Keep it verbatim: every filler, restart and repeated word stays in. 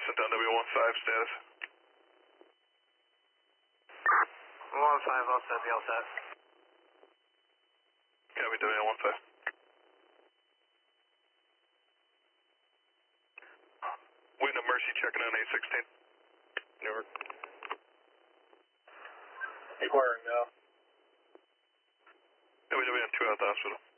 sent down W one five status. one five, all set, be all set. Copy, W one five. Wind of Mercy checking on eight sixteen. New York. Inquiring now. W W N two out the hospital.